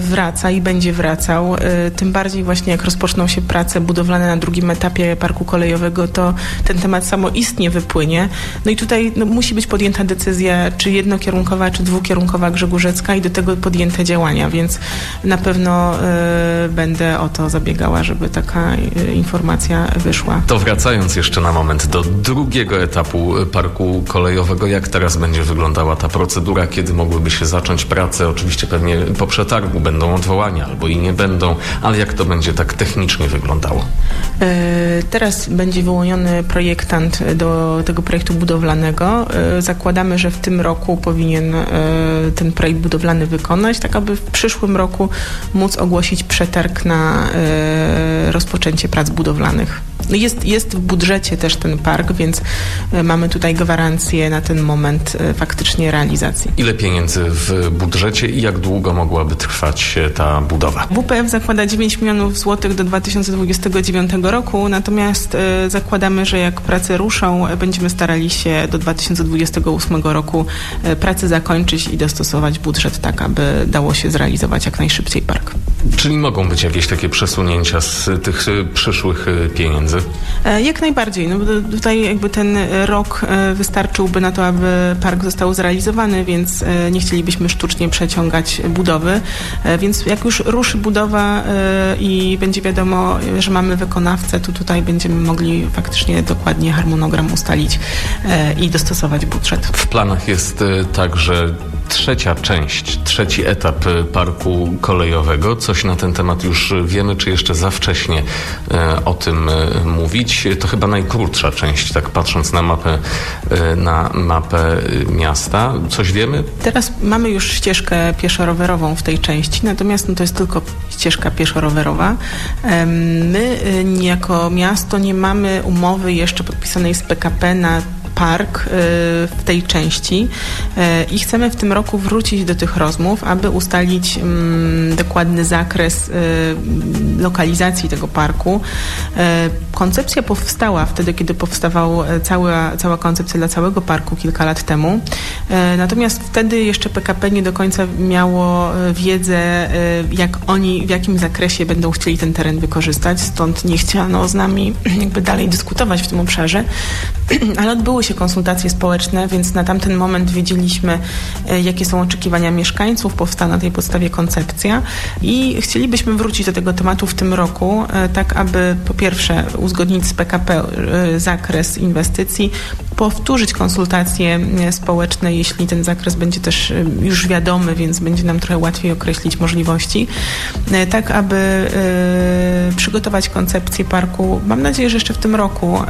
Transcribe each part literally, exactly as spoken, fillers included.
wraca i będzie wracał. Tym bardziej właśnie jak rozpoczną się prace budowlane na drugim etapie parku kolejowego, to ten temat samoistnie wypłynie. No i tutaj no, musi być podjęta decyzja, czy jednokierunkowa, czy dwukierunkowa Grzegórzecka i do tego podjęte działania, więc na pewno y, będę o to zabiegała, żeby taka y, informacja wyszła. To wracając jeszcze na moment do drugiego etapu parku kolejowego, jak teraz będzie wyglądała ta procedura, kiedy mogłyby się zacząć prace? Oczywiście pewnie po przetargu będą odwołania albo i nie będą, ale jak to będzie tak technicznie wyglądało? Y, teraz będzie wyłoniony projektant do tego projektu budowlanego. Y, zakładamy, że w tym roku powinien y, ten projekt budowlany wykonać, tak aby w przyszłym roku móc ogłosić przetarg na y, rozpoczęcie prac budowlanych. No jest, jest w budżecie też ten park, więc y, mamy tutaj gwarancję na ten moment y, faktycznie realizacji. Ile pieniędzy w budżecie i jak długo mogłaby trwać ta budowa? W P F zakłada dziewięć milionów złotych do dwa tysiące dwudziestego dziewiątego roku, natomiast y, zakładamy, że jak prace ruszą, będziemy starali się do dwa tysiące dwudziestego ósmego roku y, prace zakończyć i dostosować budżet tak, aby dało się zrealizować jak najszybciej park. Czyli mogą być jakieś takie przesunięcia z tych przyszłych pieniędzy? Jak najbardziej. No, tutaj jakby ten rok wystarczyłby na to, aby park został zrealizowany, więc nie chcielibyśmy sztucznie przeciągać budowy. Więc jak już ruszy budowa i będzie wiadomo, że mamy wykonawcę, to tutaj będziemy mogli faktycznie dokładnie harmonogram ustalić i dostosować budżet. W planach jest także trzecia część, trzeci etap parku kolejowego. Coś na ten temat już wiemy, czy jeszcze za wcześnie e, o tym e, mówić? To chyba najkrótsza część, tak patrząc na mapę, e, na mapę miasta. Coś wiemy? Teraz mamy już ścieżkę pieszo-rowerową w tej części, natomiast no, to jest tylko ścieżka pieszo-rowerowa. E, my e, jako miasto nie mamy umowy jeszcze podpisanej z P K P na park w tej części i chcemy w tym roku wrócić do tych rozmów, aby ustalić dokładny zakres lokalizacji tego parku. Koncepcja powstała wtedy, kiedy powstawała cała, cała koncepcja dla całego parku kilka lat temu. Natomiast wtedy jeszcze P K P nie do końca miało wiedzę, jak oni, w jakim zakresie będą chcieli ten teren wykorzystać, stąd nie chciano z nami jakby dalej dyskutować w tym obszarze, ale odbyły się konsultacje społeczne, więc na tamten moment wiedzieliśmy, jakie są oczekiwania mieszkańców, powstała na tej podstawie koncepcja i chcielibyśmy wrócić do tego tematu w tym roku, tak aby po pierwsze uzgodnić z P K P zakres inwestycji, powtórzyć konsultacje społeczne, jeśli ten zakres będzie też już wiadomy, więc będzie nam trochę łatwiej określić możliwości, tak aby przygotować koncepcję parku, mam nadzieję, że jeszcze w tym roku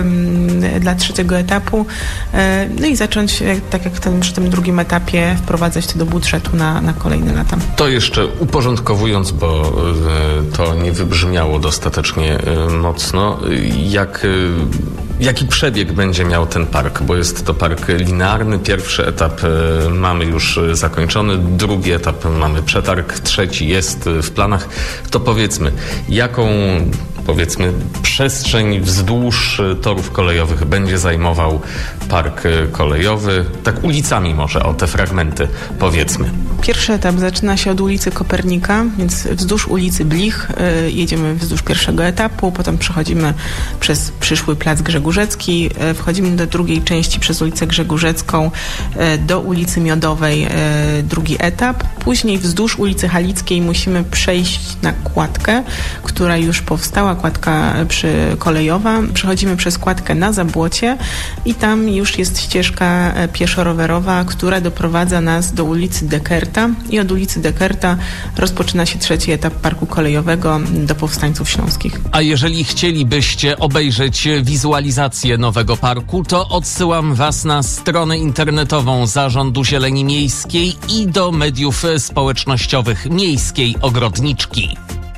dla trzeciego etapu, no i zacząć, tak jak ten, przy tym drugim etapie, wprowadzać to do budżetu na, na kolejne lata. To jeszcze uporządkowując, bo to nie wybrzmiało dostatecznie mocno, jak, jaki przebieg będzie miał ten park, bo jest to park linearny. Pierwszy etap mamy już zakończony, drugi etap mamy przetarg, trzeci jest w planach. To powiedzmy, jaką powiedzmy przestrzeń wzdłuż torów kolejowych będzie zajmował park kolejowy, tak ulicami może, o te fragmenty powiedzmy. Pierwszy etap zaczyna się od ulicy Kopernika, więc wzdłuż ulicy Blich y, jedziemy wzdłuż pierwszego etapu, potem przechodzimy przez przyszły Plac Grzegórzecki, y, wchodzimy do drugiej części przez ulicę Grzegórzecką y, do ulicy Miodowej, y, drugi etap. Później wzdłuż ulicy Halickiej musimy przejść na kładkę, która już powstała, kładka przy kolejowa. Przechodzimy przez kładkę na Zabłocie i tam już jest ścieżka pieszo-rowerowa, która doprowadza nas do ulicy Dekerta i od ulicy Dekerta rozpoczyna się trzeci etap parku kolejowego do Powstańców Śląskich. A jeżeli chcielibyście obejrzeć wizualizację nowego parku, to odsyłam Was na stronę internetową Zarządu Zieleni Miejskiej i do mediów społecznościowych Miejskiej Ogrodniczki.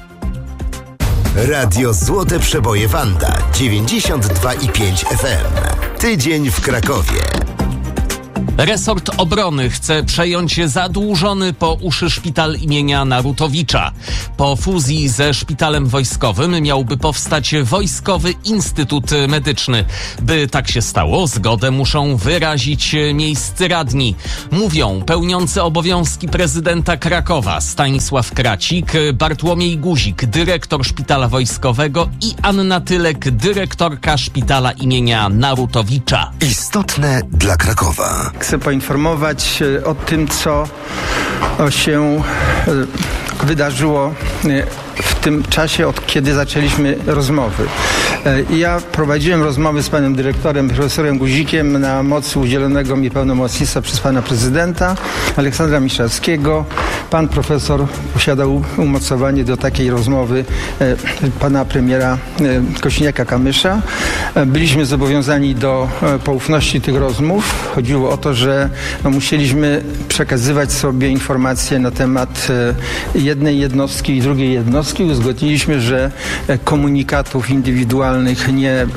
Radio Złote Przeboje Wanda dziewięćdziesiąt dwa i pięć F M. Tydzień w Krakowie. Resort Obrony chce przejąć zadłużony po uszy szpital imienia Narutowicza. Po fuzji ze szpitalem wojskowym miałby powstać Wojskowy Instytut Medyczny. By tak się stało, zgodę muszą wyrazić miejscy radni. Mówią pełniący obowiązki prezydenta Krakowa Stanisław Kracik, Bartłomiej Guzik, dyrektor szpitala wojskowego i Anna Tylek, dyrektorka szpitala imienia Narutowicza. Istotne dla Krakowa. Chcę poinformować o tym, co się wydarzyło w tym czasie, od kiedy zaczęliśmy rozmowy. Ja prowadziłem rozmowy z panem dyrektorem, profesorem Guzikiem na mocy udzielonego mi pełnomocnictwa przez pana prezydenta Aleksandra Miszalskiego. Pan profesor posiadał umocowanie do takiej rozmowy e, pana premiera e, Kosiniaka-Kamysza. E, byliśmy zobowiązani do e, poufności tych rozmów. Chodziło o to, że no, musieliśmy przekazywać sobie informacje na temat e, jednej jednostki i drugiej jednostki. Uzgodniliśmy, że e, komunikatów indywidualnych nie e,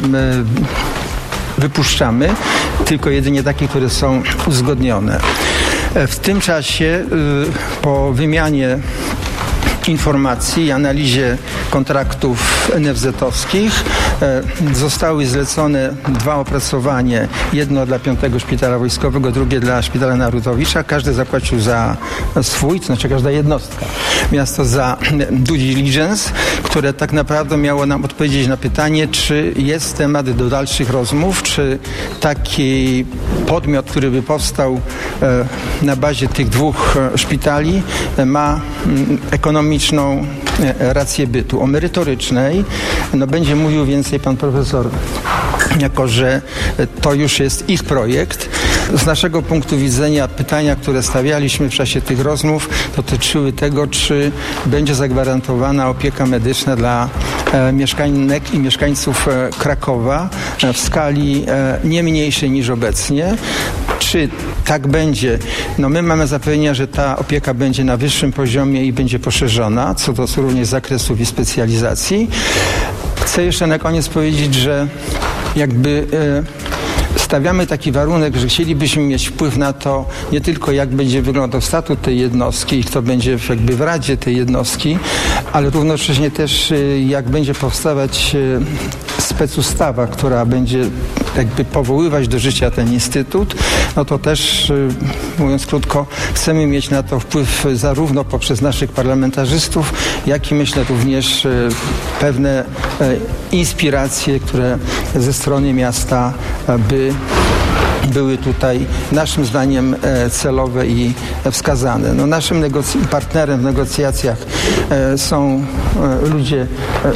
wypuszczamy, tylko jedynie takie, które są uzgodnione. W tym czasie po wymianie informacji i analizie kontraktów en ef zet-owskich zostały zlecone dwa opracowania. Jedno dla piątego Szpitala Wojskowego, drugie dla Szpitala Narutowicza. Każdy zapłacił za swój, to znaczy każda jednostka. Miasto za due diligence, które tak naprawdę miało nam odpowiedzieć na pytanie, czy jest temat do dalszych rozmów, czy taki podmiot, który by powstał na bazie tych dwóch szpitali, ma ekonomiczną rację bytu. O merytorycznej no, będzie mówił więcej pan profesor, jako że to już jest ich projekt. Z naszego punktu widzenia pytania, które stawialiśmy w czasie tych rozmów, dotyczyły tego, czy będzie zagwarantowana opieka medyczna dla e, mieszkanek i mieszkańców e, Krakowa e, w skali e, nie mniejszej niż obecnie. Czy tak będzie? No my mamy zapewnienia, że ta opieka będzie na wyższym poziomie i będzie poszerzona, co do również zakresów i specjalizacji. Chcę jeszcze na koniec powiedzieć, że jakby e, stawiamy taki warunek, że chcielibyśmy mieć wpływ na to nie tylko jak będzie wyglądał statut tej jednostki i kto będzie jakby w radzie tej jednostki, ale równocześnie też e, jak będzie powstawać e, specustawa, która będzie jakby powoływać do życia ten instytut, no to też, mówiąc krótko, chcemy mieć na to wpływ zarówno poprzez naszych parlamentarzystów, jak i myślę również pewne inspiracje, które ze strony miasta by były tutaj naszym zdaniem celowe i wskazane. No, naszym negoc- partnerem w negocjacjach są ludzie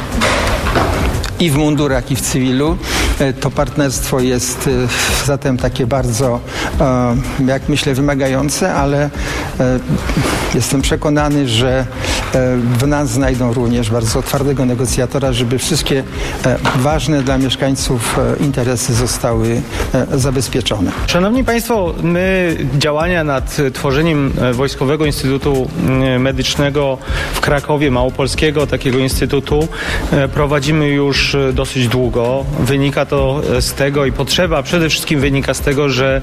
i w mundurach, i w cywilu. To partnerstwo jest zatem takie bardzo, jak myślę, wymagające, ale jestem przekonany, że w nas znajdą również bardzo twardego negocjatora, żeby wszystkie ważne dla mieszkańców interesy zostały zabezpieczone. Szanowni Państwo, my działania nad tworzeniem Wojskowego Instytutu Medycznego w Krakowie, Małopolskiego takiego instytutu prowadzimy już dosyć długo. Wynika to z tego i potrzeba przede wszystkim wynika z tego, że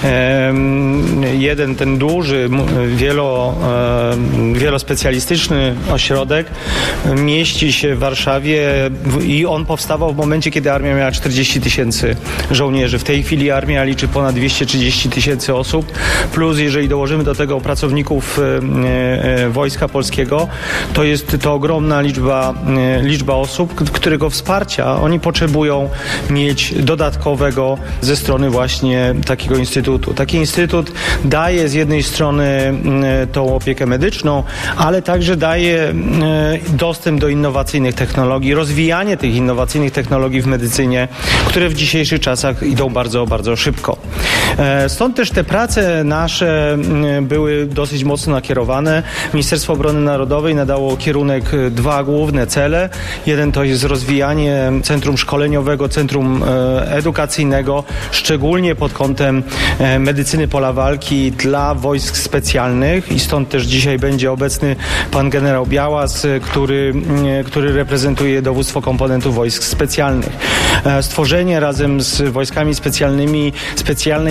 jeden ten duży, wielo, wielospecjalistyczny ośrodek mieści się w Warszawie i on powstawał w momencie, kiedy armia miała czterdzieści tysięcy żołnierzy. W tej chwili armia liczy ponad dwieście trzydzieści tysięcy osób, plus jeżeli dołożymy do tego pracowników Wojska Polskiego, to jest to ogromna liczba, liczba osób, którego wsparcia oni potrzebują mieć dodatkowego ze strony właśnie takiego instytutu. Taki instytut daje z jednej strony tą opiekę medyczną, ale także daje dostęp do innowacyjnych technologii, rozwijanie tych innowacyjnych technologii w medycynie, które w dzisiejszych czasach idą bardzo, bardzo szybko. Stąd też te prace nasze były dosyć mocno nakierowane. Ministerstwo Obrony Narodowej nadało kierunek dwa główne cele. Jeden to jest rozwijanie centrum szkoleniowego, centrum edukacyjnego, szczególnie pod kątem medycyny pola walki dla wojsk specjalnych i stąd też dzisiaj będzie obecny pan generał Białas, który, który reprezentuje dowództwo komponentów wojsk specjalnych. Stworzenie razem z wojskami specjalnymi specjalnej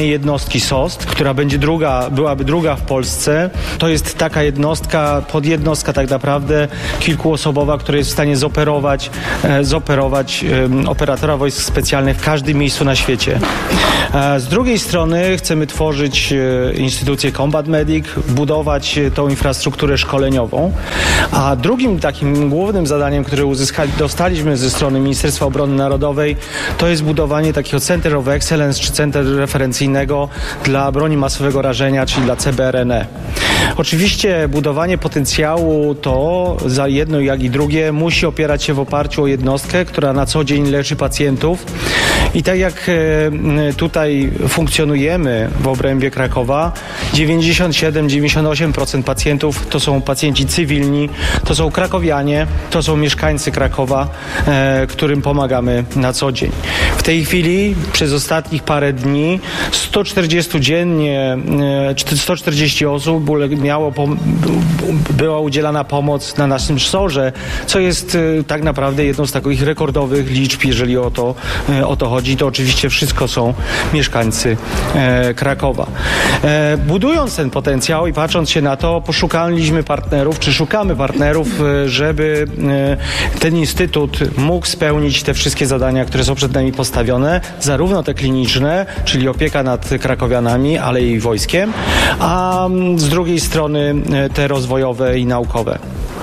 jednostki S O S T, która będzie druga, byłaby druga w Polsce. To jest taka jednostka, podjednostka tak naprawdę kilkuosobowa, która jest w stanie zoperować, e, zoperować e, operatora wojsk specjalnych w każdym miejscu na świecie. E, z drugiej strony chcemy tworzyć e, instytucję Combat Medic, budować e, tą infrastrukturę szkoleniową, a drugim takim głównym zadaniem, które uzyskali, dostaliśmy ze strony Ministerstwa Obrony Narodowej, to jest budowanie takiego Center of Excellence, czy Center referencyjnego dla broni masowego rażenia, czyli dla C B R N E. Oczywiście budowanie potencjału to za jedno jak i drugie musi opierać się w oparciu o jednostkę, która na co dzień leczy pacjentów. I tak jak tutaj funkcjonujemy w obrębie Krakowa, dziewięćdziesiąt siedem do dziewięćdziesięciu ośmiu procent pacjentów to są pacjenci cywilni, to są krakowianie, to są mieszkańcy Krakowa, e, którym pomagamy na co dzień. W tej chwili przez ostatnich parę dni sto czterdzieści dziennie, e, sto czterdzieści osób miało, była udzielana pomoc na naszym szorze, co jest e, tak naprawdę jedną z takich rekordowych liczb, jeżeli o to, e, o to chodzi. To oczywiście wszystko są mieszkańcy e, Krakowa. E, budując ten potencjał i patrząc się na to, poszukaliśmy partnerów, czy szukamy partnerów, e, żeby e, ten instytut mógł spełnić te wszystkie zadania, które są przed nami postawione, zarówno te kliniczne, czyli opieka nad krakowianami, ale i wojskiem, a z drugiej strony e, te rozwojowe i naukowe.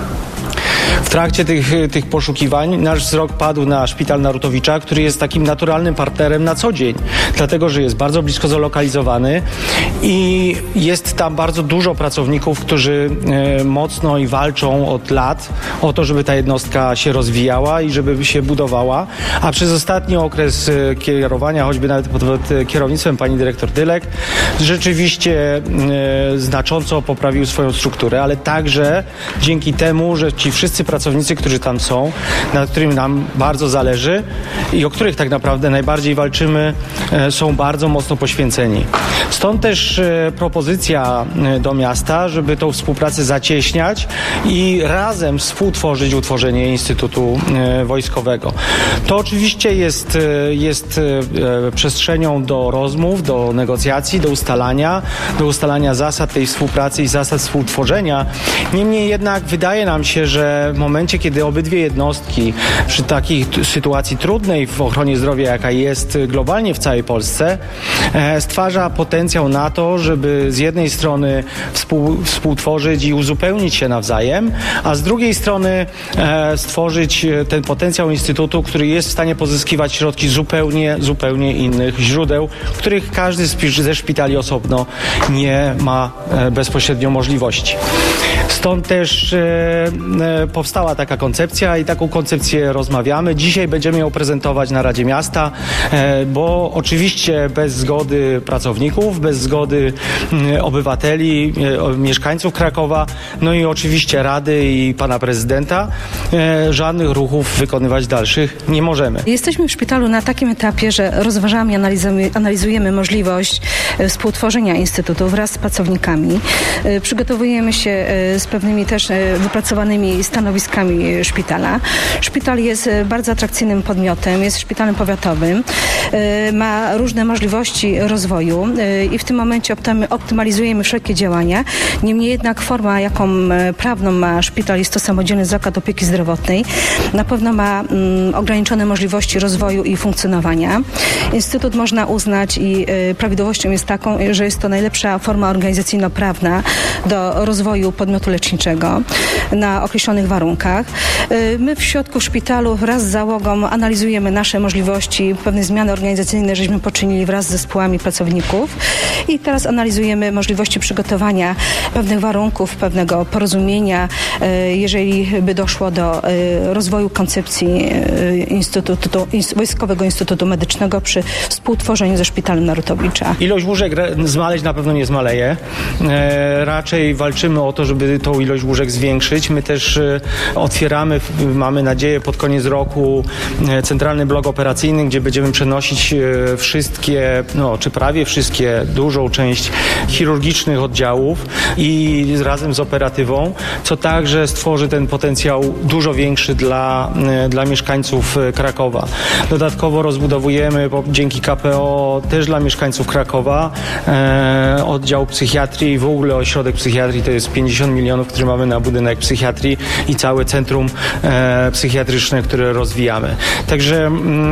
W trakcie tych, tych poszukiwań nasz wzrok padł na Szpital Narutowicza, który jest takim naturalnym partnerem na co dzień, dlatego że jest bardzo blisko zlokalizowany i jest tam bardzo dużo pracowników, którzy e, mocno i walczą od lat o to, żeby ta jednostka się rozwijała i żeby się budowała, a przez ostatni okres e, kierowania, choćby nawet pod, pod kierownictwem pani dyrektor Dylek, rzeczywiście e, znacząco poprawił swoją strukturę, ale także dzięki temu, że ci wszyscy pracownicy, którzy tam są, na którym nam bardzo zależy i o których tak naprawdę najbardziej walczymy, są bardzo mocno poświęceni. Stąd też propozycja do miasta, żeby tą współpracę zacieśniać i razem współtworzyć utworzenie Instytutu Wojskowego. To oczywiście jest, jest przestrzenią do rozmów, do negocjacji, do ustalania, do ustalania zasad tej współpracy i zasad współtworzenia. Niemniej jednak wydaje nam się, że w momencie, kiedy obydwie jednostki przy takiej t- sytuacji trudnej w ochronie zdrowia, jaka jest globalnie w całej Polsce, e, stwarza potencjał na to, żeby z jednej strony współ, współtworzyć i uzupełnić się nawzajem, a z drugiej strony e, stworzyć ten potencjał Instytutu, który jest w stanie pozyskiwać środki zupełnie, zupełnie innych źródeł, których każdy z, ze szpitali osobno nie ma e, bezpośrednio możliwości. Stąd też e, e, powstała taka koncepcja i taką koncepcję rozmawiamy. Dzisiaj będziemy ją prezentować na Radzie Miasta, e, bo oczywiście bez zgody pracowników, bez zgody e, obywateli, e, mieszkańców Krakowa, no i oczywiście Rady i pana prezydenta, e, żadnych ruchów wykonywać dalszych nie możemy. Jesteśmy w szpitalu na takim etapie, że rozważamy, analizujemy, analizujemy możliwość współtworzenia Instytutu wraz z pracownikami. E, przygotowujemy się e, z pewnymi też wypracowanymi stanowiskami szpitala. Szpital jest bardzo atrakcyjnym podmiotem, jest szpitalem powiatowym, ma różne możliwości rozwoju i w tym momencie optymalizujemy wszelkie działania. Niemniej jednak forma, jaką prawną ma szpital, jest to samodzielny zakład opieki zdrowotnej. Na pewno ma mm, ograniczone możliwości rozwoju i funkcjonowania. Instytut można uznać i prawidłowością jest taką, że jest to najlepsza forma organizacyjno-prawna do rozwoju podmiotu leczniczego na określonych warunkach. My w środku w szpitalu wraz z załogą analizujemy nasze możliwości, pewne zmiany organizacyjne, żeśmy poczynili wraz z zespołami pracowników i teraz analizujemy możliwości przygotowania pewnych warunków, pewnego porozumienia, jeżeli by doszło do rozwoju koncepcji Instytutu, Wojskowego Instytutu Medycznego przy współtworzeniu ze Szpitalem Narutowicza. Ilość łóżek zmaleć na pewno nie zmaleje. Raczej walczymy o to, żeby to tą ilość łóżek zwiększyć. My też otwieramy, mamy nadzieję, pod koniec roku centralny blok operacyjny, gdzie będziemy przenosić wszystkie, no czy prawie wszystkie, dużą część chirurgicznych oddziałów i razem z operatywą, co także stworzy ten potencjał dużo większy dla, dla mieszkańców Krakowa. Dodatkowo rozbudowujemy bo dzięki K P O też dla mieszkańców Krakowa e, oddział psychiatrii i w ogóle ośrodek psychiatrii to jest pięćdziesiąt milionów, które mamy na budynek psychiatrii i całe centrum e, psychiatryczne, które rozwijamy. Także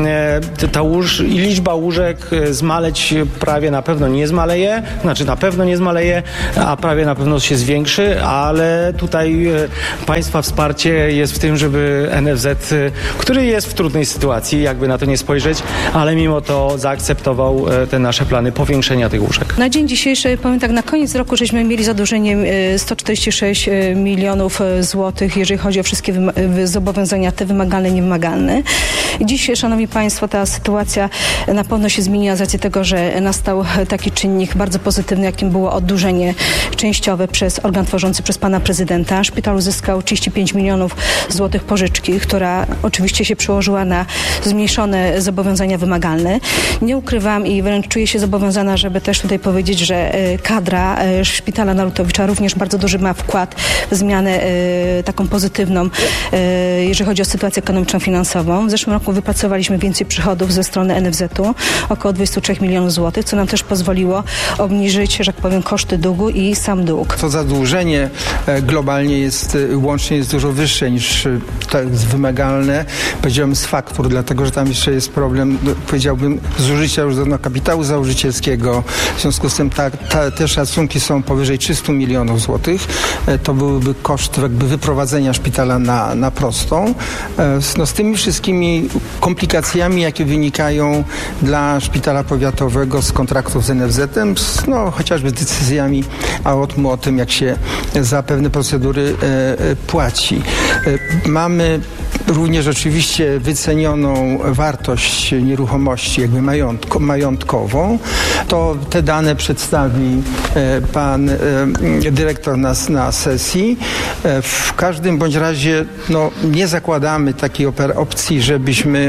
e, ta łóż, liczba łóżek zmaleć prawie na pewno nie zmaleje, znaczy na pewno nie zmaleje, a prawie na pewno się zwiększy, ale tutaj e, państwa wsparcie jest w tym, żeby N F Z, który jest w trudnej sytuacji, jakby na to nie spojrzeć, ale mimo to zaakceptował te nasze plany powiększenia tych łóżek. Na dzień dzisiejszy, powiem tak, na koniec roku żeśmy mieli zadłużenie sto czterdzieści sześć milionów złotych, jeżeli chodzi o wszystkie zobowiązania, te wymagalne, niewymagalne. Dziś, szanowni państwo, ta sytuacja na pewno się zmieniła z racji tego, że nastał taki czynnik bardzo pozytywny, jakim było oddłużenie częściowe przez organ tworzący przez pana prezydenta. Szpital uzyskał trzydzieści pięć milionów złotych pożyczki, która oczywiście się przełożyła na zmniejszone zobowiązania wymagalne. Nie ukrywam i wręcz czuję się zobowiązana, żeby też tutaj powiedzieć, że kadra Szpitala Narutowicza również bardzo duży ma wkład w zmianę taką pozytywną, jeżeli chodzi o sytuację ekonomiczną, finansową. W zeszłym roku wypracowaliśmy więcej przychodów ze strony N F Z u, około dwadzieścia trzy milionów złotych, co nam też pozwoliło obniżyć, że tak powiem, koszty długu i sam dług. To zadłużenie globalnie jest, łącznie jest dużo wyższe niż to jest wymagalne, powiedziałbym, z faktur, dlatego że tam jeszcze jest problem, powiedziałbym, zużycia już do kapitału założycielskiego. W związku z tym ta, ta, te szacunki są powyżej trzysta milionów złotych. To byłyby koszty jakby wyprowadzenia szpitala na, na prostą. No, z tymi wszystkimi komplikacjami, jakie wynikają dla szpitala powiatowego z kontraktów z N F Z em, no chociażby decyzjami A O T M u o tym, jak się za pewne procedury e, płaci. E, mamy również oczywiście wycenioną wartość nieruchomości jakby majątko, majątkową. To te dane przedstawi e, pan e, dyrektor na, na sesji. E, w każdym bądź razie no, nie zakładamy takiej opcji, żebyśmy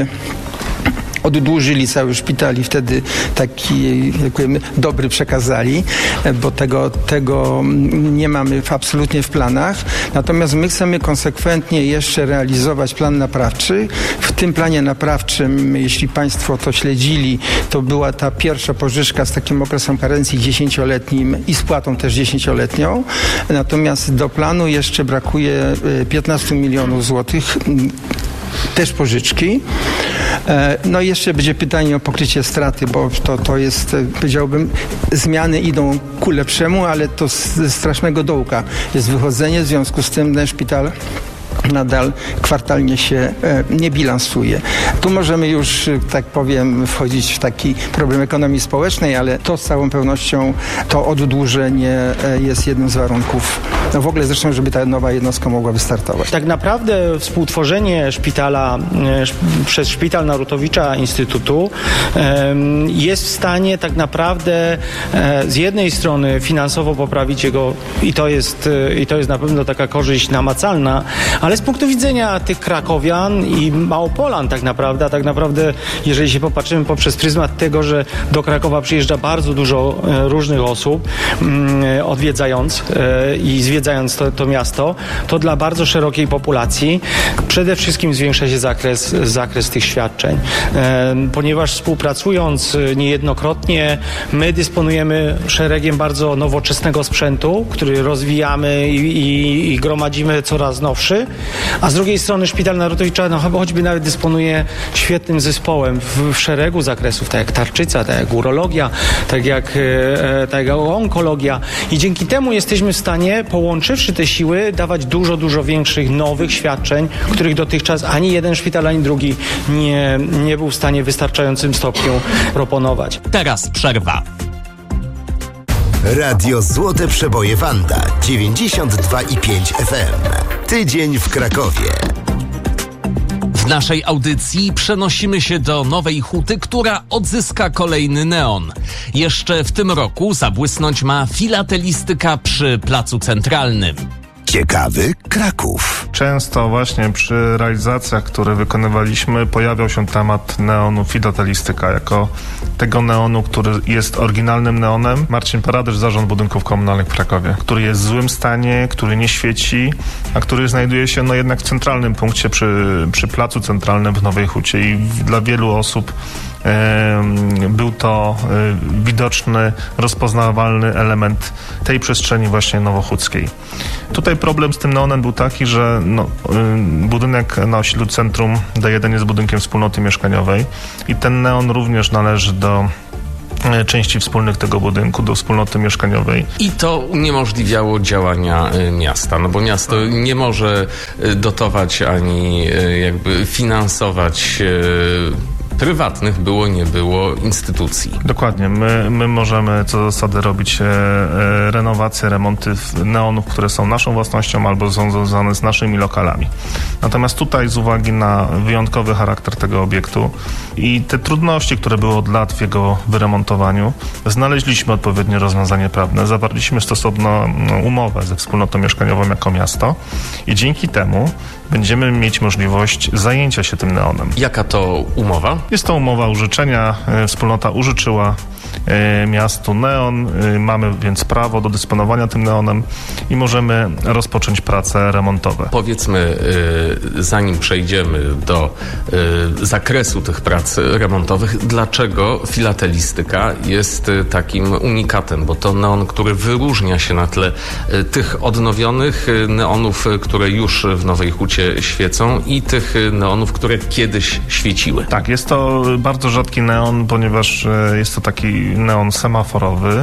oddłużyli cały szpital i wtedy taki, jak powiem, dobry przekazali, bo tego, tego nie mamy absolutnie w planach. Natomiast my chcemy konsekwentnie jeszcze realizować plan naprawczy. W tym planie naprawczym, jeśli państwo to śledzili, to była ta pierwsza pożyczka z takim okresem karencji dziesięcioletnim i spłatą też dziesięcioletnią. Natomiast do planu jeszcze brakuje piętnaście milionów złotych, też pożyczki. No i jeszcze będzie pytanie o pokrycie straty, bo to, to jest, powiedziałbym, zmiany idą ku lepszemu, ale to z strasznego dołka jest wychodzenie, w związku z tym ten szpital nadal kwartalnie się e, nie bilansuje. Tu możemy już, tak powiem, wchodzić w taki problem ekonomii społecznej, ale to z całą pewnością to oddłużenie e, jest jednym z warunków, no w ogóle zresztą, żeby ta nowa jednostka mogła wystartować. Tak naprawdę współtworzenie szpitala e, przez Szpital Narutowicza Instytutu e, jest w stanie tak naprawdę e, z jednej strony finansowo poprawić jego i to jest, e, i to jest na pewno taka korzyść namacalna, ale z punktu widzenia tych krakowian i Małopolan tak naprawdę, a tak naprawdę jeżeli się popatrzymy poprzez pryzmat tego, że do Krakowa przyjeżdża bardzo dużo e, różnych osób mm, odwiedzając e, i zwiedzając to, to miasto, to dla bardzo szerokiej populacji przede wszystkim zwiększa się zakres, zakres tych świadczeń. E, ponieważ współpracując niejednokrotnie my dysponujemy szeregiem bardzo nowoczesnego sprzętu, który rozwijamy i, i, i gromadzimy coraz nowszy. A z drugiej strony Szpital Narutowicza no, choćby nawet dysponuje świetnym zespołem w, w szeregu zakresów, tak jak tarczyca, tak jak urologia, tak jak, e, tak jak onkologia. I dzięki temu jesteśmy w stanie, połączywszy te siły, dawać dużo, dużo większych nowych świadczeń, których dotychczas ani jeden szpital, ani drugi nie, nie był w stanie w wystarczającym stopniu proponować. Teraz przerwa. Radio Złote Przeboje Wanda dziewięćdziesiąt dwa i pięć F M. Tydzień w Krakowie. W naszej audycji przenosimy się do Nowej Huty, która odzyska kolejny neon. Jeszcze w tym roku zabłysnąć ma filatelistyka przy Placu Centralnym. Ciekawy Kraków. Często właśnie przy realizacjach, które wykonywaliśmy, pojawiał się temat neonu filatelistyka jako tego neonu, który jest oryginalnym neonem. Marcin Paradysz, Zarząd Budynków Komunalnych w Krakowie, który jest w złym stanie, który nie świeci, a który znajduje się no jednak w centralnym punkcie przy, przy placu centralnym w Nowej Hucie i dla wielu osób był to widoczny, rozpoznawalny element tej przestrzeni właśnie nowochódzkiej. Tutaj problem z tym neonem był taki, że no, budynek na osiedlu Centrum D jeden jest budynkiem wspólnoty mieszkaniowej i ten neon również należy do części wspólnych tego budynku, do wspólnoty mieszkaniowej. I to uniemożliwiało działania miasta, no bo miasto nie może dotować ani jakby finansować prywatnych, było, nie było instytucji. Dokładnie. My, my możemy co do zasady robić e, e, renowacje, remonty neonów, które są naszą własnością albo są związane z naszymi lokalami. Natomiast tutaj z uwagi na wyjątkowy charakter tego obiektu i te trudności, które były od lat w jego wyremontowaniu, znaleźliśmy odpowiednie rozwiązanie prawne. Zawarliśmy stosowną umowę ze wspólnotą mieszkaniową jako miasto i dzięki temu będziemy mieć możliwość zajęcia się tym neonem. Jaka to umowa? Jest to umowa użyczenia. Wspólnota użyczyła miastu neon. Mamy więc prawo do dysponowania tym neonem i możemy rozpocząć prace remontowe. Powiedzmy, zanim przejdziemy do zakresu tych prac remontowych, dlaczego filatelistyka jest takim unikatem? Bo to neon, który wyróżnia się na tle tych odnowionych neonów, które już w Nowej Hucie świecą i tych neonów, które kiedyś świeciły. Tak, jest to bardzo rzadki neon, ponieważ jest to taki neon semaforowy,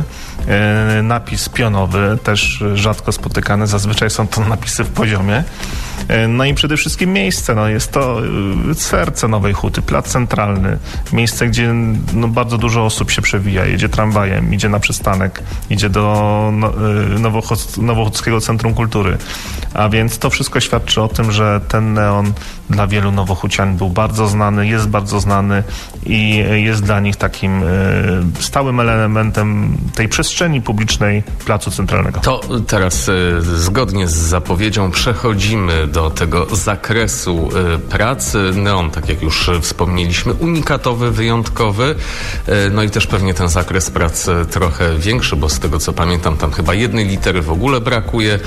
napis pionowy, też rzadko spotykany, zazwyczaj są to napisy w poziomie. No i przede wszystkim miejsce, no jest to serce Nowej Huty, plac centralny, miejsce, gdzie no, bardzo dużo osób się przewija, jedzie tramwajem, idzie na przystanek, idzie do no, Nowochód- Nowochódzkiego Centrum Kultury, a więc to wszystko świadczy o tym, że ten neon dla wielu nowochucian był bardzo znany, jest bardzo znany i jest dla nich takim stałym elementem tej przestrzeni publicznej placu centralnego. To teraz zgodnie z zapowiedzią przechodzimy do tego zakresu pracy. Neon, tak jak już wspomnieliśmy, unikatowy, wyjątkowy. No i też pewnie ten zakres prac trochę większy, bo z tego co pamiętam, tam chyba jednej litery w ogóle brakuje.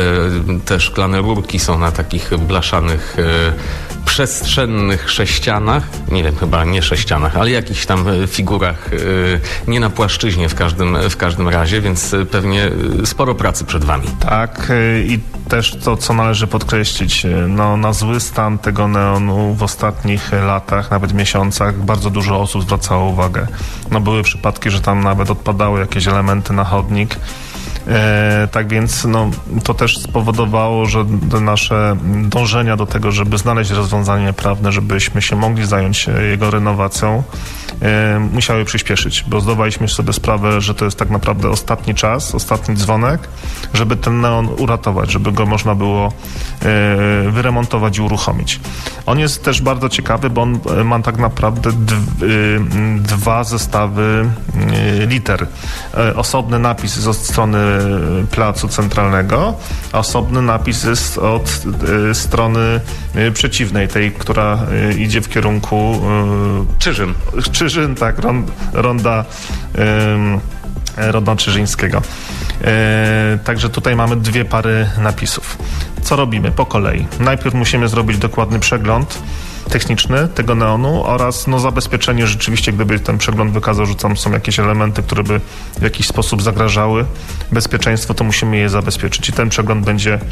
Te szklane rurki są na takich blaszanych przestrzennych sześcianach, nie wiem, chyba nie sześcianach, ale jakichś tam figurach, nie na płaszczyźnie w każdym, w każdym razie, więc pewnie sporo pracy przed wami. Tak, i też to, co należy podkreślić, no, na zły stan tego neonu w ostatnich latach, nawet miesiącach, bardzo dużo osób zwracało uwagę. No, były przypadki, że tam nawet odpadały jakieś elementy na chodnik. E, tak więc no, to też spowodowało, że nasze dążenia do tego, żeby znaleźć rozwiązanie prawne, żebyśmy się mogli zająć jego renowacją, e, musiały przyspieszyć, bo zdawaliśmy sobie sprawę, że to jest tak naprawdę ostatni czas, ostatni dzwonek, żeby ten neon uratować, żeby go można było e, wyremontować i uruchomić. On jest też bardzo ciekawy, bo on ma tak naprawdę d- dwa zestawy liter. E, osobny napis jest od strony placu centralnego, a osobny napis jest od y, strony y, przeciwnej, tej, która y, idzie w kierunku y, Czyżyn. Czyżyn, tak, rond, ronda y, ronda Czyżyńskiego. Y, także tutaj mamy dwie pary napisów. Co robimy? Po kolei. Najpierw musimy zrobić dokładny przegląd techniczny tego neonu oraz no, zabezpieczenie rzeczywiście, gdyby ten przegląd wykazał, że tam są jakieś elementy, które by w jakiś sposób zagrażały bezpieczeństwu, to musimy je zabezpieczyć i ten przegląd będzie e,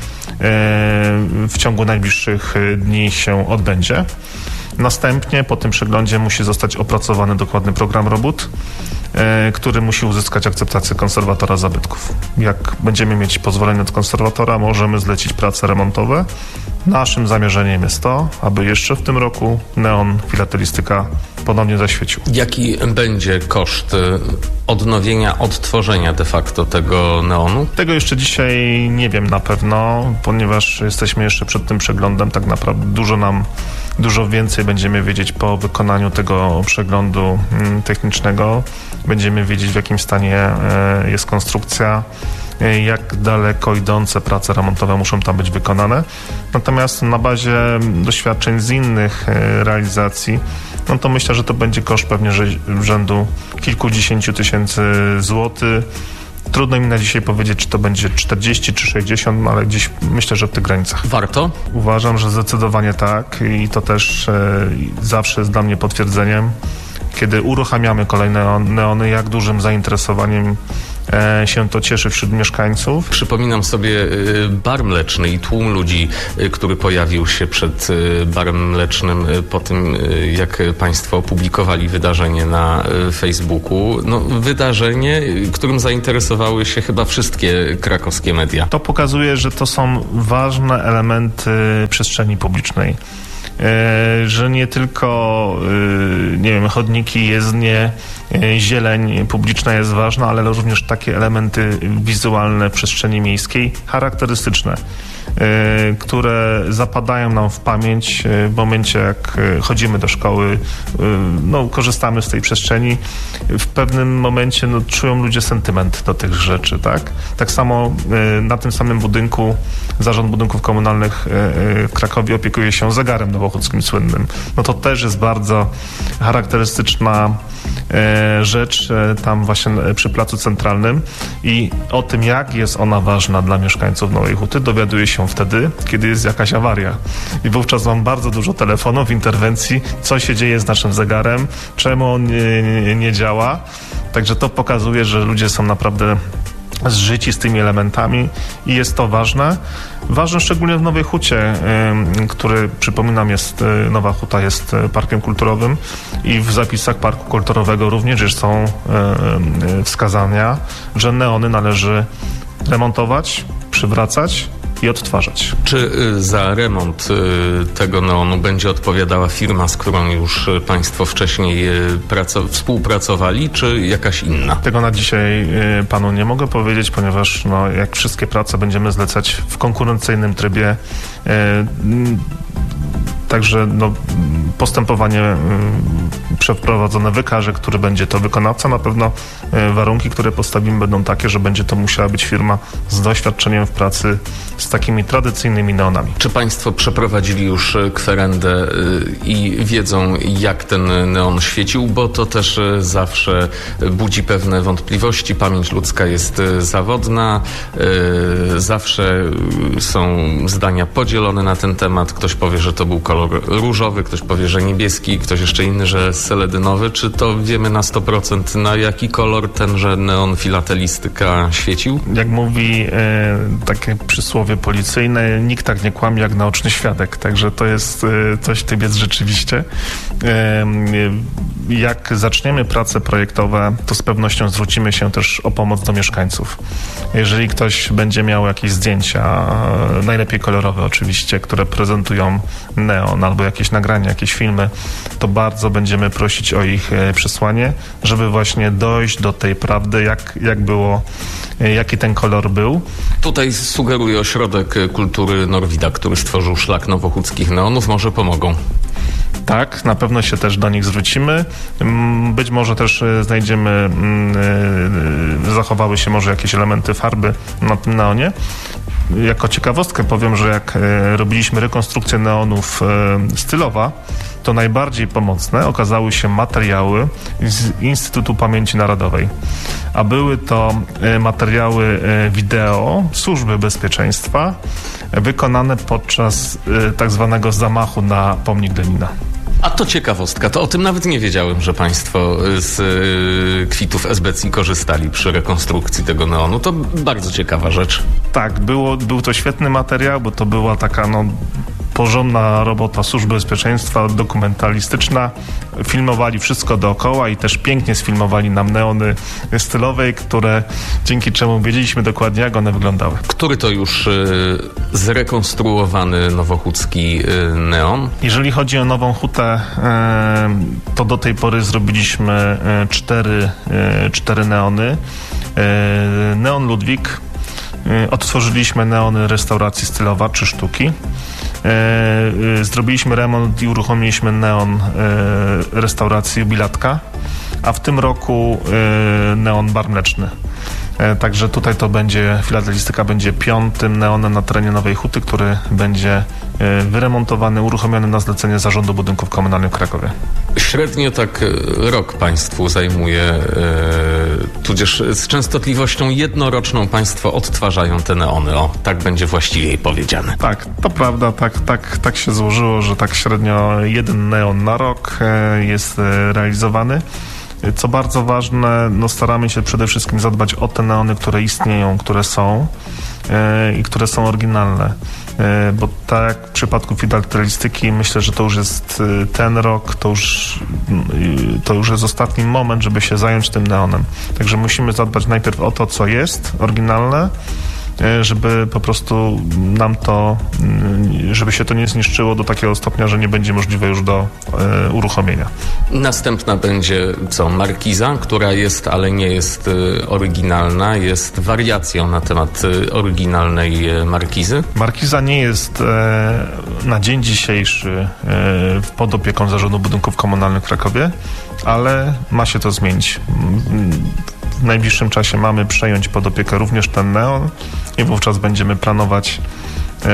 w ciągu najbliższych dni się odbędzie. Następnie po tym przeglądzie musi zostać opracowany dokładny program robót, e, który musi uzyskać akceptację konserwatora zabytków. Jak będziemy mieć pozwolenie od konserwatora, możemy zlecić prace remontowe. Naszym zamierzeniem jest to, aby jeszcze w tym roku neon filatelistyka ponownie zaświecił. Jaki będzie koszt odnowienia, odtworzenia de facto tego neonu? Tego jeszcze dzisiaj nie wiem na pewno, ponieważ jesteśmy jeszcze przed tym przeglądem. Tak naprawdę dużo nam, dużo więcej będziemy wiedzieć po wykonaniu tego przeglądu technicznego. Będziemy wiedzieć, w jakim stanie jest konstrukcja, jak daleko idące prace remontowe muszą tam być wykonane. Natomiast na bazie doświadczeń z innych realizacji, no to myślę, że to będzie koszt pewnie rzędu kilkudziesięciu tysięcy złotych. Trudno mi na dzisiaj powiedzieć, czy to będzie czterdzieści czy sześćdziesiąt, ale gdzieś myślę, że w tych granicach. Warto? Uważam, że zdecydowanie tak i to też e, zawsze jest dla mnie potwierdzeniem, kiedy uruchamiamy kolejne neony, jak dużym zainteresowaniem e, się to cieszy wśród mieszkańców. Przypominam sobie y, bar mleczny i tłum ludzi, y, który pojawił się przed y, barem mlecznym y, po tym, y, jak państwo opublikowali wydarzenie na y, Facebooku. No, wydarzenie, y, którym zainteresowały się chyba wszystkie krakowskie media. To pokazuje, że to są ważne elementy przestrzeni publicznej. Że nie tylko, nie wiem, chodniki, jezdnie, zieleń publiczna jest ważna, ale również takie elementy wizualne w przestrzeni miejskiej charakterystyczne, które zapadają nam w pamięć w momencie, jak chodzimy do szkoły, no, korzystamy z tej przestrzeni. W pewnym momencie no, czują ludzie sentyment do tych rzeczy, tak? Tak samo na tym samym budynku Zarząd Budynków Komunalnych w Krakowie opiekuje się zegarem nowochódzkim słynnym. No to też jest bardzo charakterystyczna rzecz tam właśnie przy Placu Centralnym i o tym, jak jest ona ważna dla mieszkańców Nowej Huty, dowiaduje się wtedy, kiedy jest jakaś awaria. I wówczas mam bardzo dużo telefonów, interwencji, co się dzieje z naszym zegarem, czemu on nie, nie, nie działa. Także to pokazuje, że ludzie są naprawdę zżyci z tymi elementami i jest to ważne. Ważne szczególnie w Nowej Hucie, który, przypominam, jest, Nowa Huta jest parkiem kulturowym i w zapisach parku kulturowego również są wskazania, że neony należy remontować, przywracać i odtwarzać. Czy za remont tego neonu będzie odpowiadała firma, z którą już państwo wcześniej praco- współpracowali, czy jakaś inna? Tego na dzisiaj panu nie mogę powiedzieć, ponieważ no, jak wszystkie prace będziemy zlecać w konkurencyjnym trybie, także no, postępowanie przeprowadzone wykaże, który będzie to wykonawca. Na pewno warunki, które postawimy, będą takie, że będzie to musiała być firma z doświadczeniem w pracy z takimi tradycyjnymi neonami. Czy państwo przeprowadzili już kwerendę i wiedzą, jak ten neon świecił? Bo to też zawsze budzi pewne wątpliwości. Pamięć ludzka jest zawodna. Zawsze są zdania podzielone na ten temat. Ktoś powie, że to był kolor różowy, ktoś powie, że niebieski, ktoś jeszcze inny, że seledynowy. Czy to wiemy na sto procent, na jaki kolor tenże neon filatelistyka świecił? Jak mówi e, takie przysłowie policyjne, nikt tak nie kłamie jak naoczny świadek. Także to jest e, coś w tym jest rzeczywiście. E, jak zaczniemy prace projektowe, to z pewnością zwrócimy się też o pomoc do mieszkańców. Jeżeli ktoś będzie miał jakieś zdjęcia, najlepiej kolorowe oczywiście, które prezentują neon, albo jakieś nagrania, jakieś filmy, to bardzo będziemy prosić o ich przesłanie, żeby właśnie dojść do tej prawdy, jak, jak było, jaki ten kolor był. Tutaj sugeruję Ośrodek Kultury Norwida, który stworzył szlak nowochódzkich neonów. Może pomogą. Tak, na pewno się też do nich zwrócimy. Być może też znajdziemy, zachowały się może jakieś elementy farby na tym neonie. Jako ciekawostkę powiem, że jak robiliśmy rekonstrukcję neonów Stylowa, to najbardziej pomocne okazały się materiały z Instytutu Pamięci Narodowej. A były to materiały wideo Służby Bezpieczeństwa wykonane podczas tak zwanego zamachu na pomnik Lenina. A to ciekawostka, to o tym nawet nie wiedziałem, że państwo z y, kwitów S B C korzystali przy rekonstrukcji tego neonu. To bardzo ciekawa rzecz. Tak, było, był to świetny materiał, bo to była taka no, porządna robota Służby Bezpieczeństwa, dokumentalistyczna. Filmowali wszystko dookoła i też pięknie sfilmowali nam neony stylowej, które dzięki czemu wiedzieliśmy dokładnie, jak one wyglądały. Który to już y, zrekonstruowany nowochódzki y, neon? Jeżeli chodzi o Nową Hutę, y, to do tej pory zrobiliśmy y, cztery, y, cztery neony. Y, Neon Ludwik, y, odtworzyliśmy neony restauracji Stylowa, trzy sztuki. E, zrobiliśmy remont i uruchomiliśmy neon e, restauracji Jubilatka, a w tym roku e, neon bar mleczny. Także tutaj to będzie, filatelistyka będzie piątym neonem na terenie Nowej Huty, który będzie wyremontowany, uruchomiony na zlecenie Zarządu Budynków Komunalnych w Krakowie. Średnio tak rok Państwu zajmuje, e, tudzież z częstotliwością jednoroczną Państwo odtwarzają te neony. O, tak będzie właściwie powiedziane. Tak, to prawda, tak, tak, tak się złożyło, że tak średnio jeden neon na rok e, jest e, realizowany. Co bardzo ważne, no staramy się przede wszystkim zadbać o te neony, które istnieją, które są e, i które są oryginalne. E, bo tak jak w przypadku filatelistyki, myślę, że to już jest e, ten rok, to już, e, to już jest ostatni moment, żeby się zająć tym neonem. Także musimy zadbać najpierw o to, co jest oryginalne, żeby po prostu nam to, żeby się to nie zniszczyło do takiego stopnia, że nie będzie możliwe już do e, uruchomienia. Następna będzie co? Markiza, która jest, ale nie jest e, oryginalna, jest wariacją na temat e, oryginalnej e, markizy. Markiza nie jest e, na dzień dzisiejszy e, pod opieką Zarządu Budynków Komunalnych w Krakowie, ale ma się to zmienić. W najbliższym czasie mamy przejąć pod opiekę również ten neon i wówczas będziemy planować e,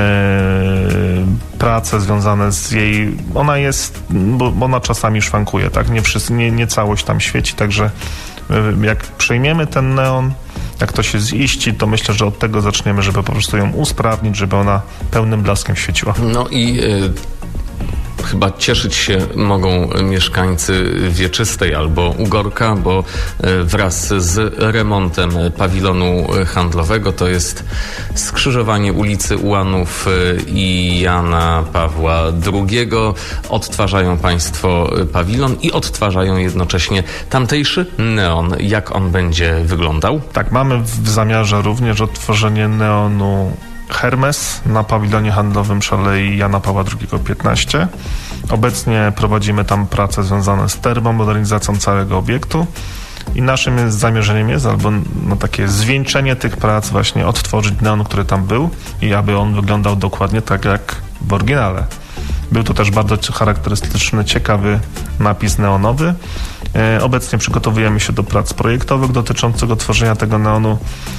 prace związane z jej... Ona jest, bo ona czasami szwankuje, tak? Nie, wszyscy, nie, nie całość tam świeci, także e, jak przejmiemy ten neon, jak to się ziści, to myślę, że od tego zaczniemy, żeby po prostu ją usprawnić, żeby ona pełnym blaskiem świeciła. No i... Y- Chyba cieszyć się mogą mieszkańcy Wieczystej albo Ugorka, bo wraz z remontem pawilonu handlowego, to jest skrzyżowanie ulicy Ułanów i Jana Pawła drugiego, odtwarzają Państwo pawilon i odtwarzają jednocześnie tamtejszy neon. Jak on będzie wyglądał? Tak, mamy w zamiarze również odtworzenie neonu Hermes na pawilonie handlowym przy Alei Jana Pawła drugiego piętnaście. Obecnie prowadzimy tam prace związane z termomodernizacją całego obiektu i naszym jest, zamierzeniem jest albo no, takie zwieńczenie tych prac, właśnie odtworzyć neon, który tam był i aby on wyglądał dokładnie tak jak w oryginale. Był tu też bardzo charakterystyczny, ciekawy napis neonowy. E, obecnie przygotowujemy się do prac projektowych dotyczących tworzenia tego neonu.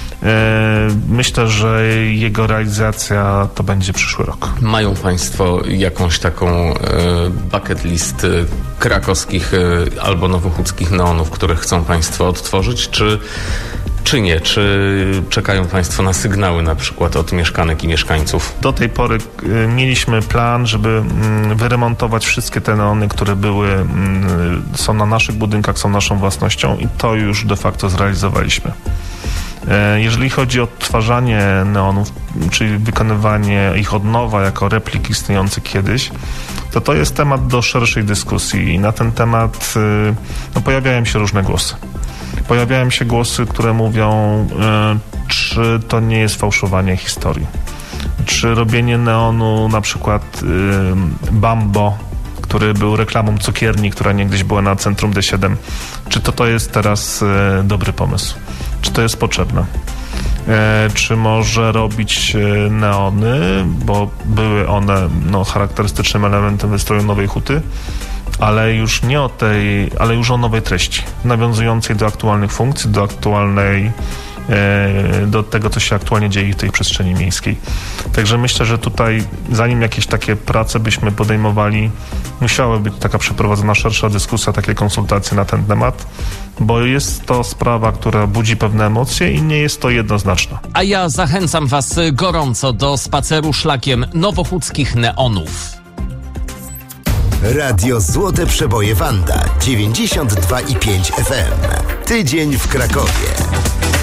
Myślę, że jego realizacja to będzie przyszły rok. Mają Państwo jakąś taką bucket list krakowskich albo nowochódzkich neonów, które chcą Państwo odtworzyć, czy, czy nie? Czy czekają Państwo na sygnały na przykład od mieszkanek i mieszkańców? Do tej pory mieliśmy plan, żeby wyremontować wszystkie te neony, które były, są na naszych budynkach, są naszą własnością i to już de facto zrealizowaliśmy. Jeżeli chodzi o odtwarzanie neonów, czyli wykonywanie ich od nowa jako replik istniejących kiedyś, to to jest temat do szerszej dyskusji i na ten temat no, pojawiają się różne głosy. Pojawiają się głosy, które mówią, czy to nie jest fałszowanie historii. Czy robienie neonu, na przykład Bambo, który był reklamą cukierni, która niegdyś była na centrum D siedem, czy to to jest teraz dobry pomysł? Czy to jest potrzebne? E, czy może robić neony, bo były one no, charakterystycznym elementem wystroju Nowej Huty, ale już nie o tej, ale już o nowej treści, nawiązującej do aktualnych funkcji, do aktualnej, e, do tego, co się aktualnie dzieje w tej przestrzeni miejskiej. Także myślę, że tutaj, zanim jakieś takie prace byśmy podejmowali, musiała być taka przeprowadzona szersza dyskusja, takie konsultacje na ten temat, bo jest to sprawa, która budzi pewne emocje i nie jest to jednoznaczna. A ja zachęcam Was gorąco do spaceru szlakiem nowochódzkich neonów. Radio Złote Przeboje Wanda dziewięćdziesiąt dwa i pięć F M. Tydzień w Krakowie.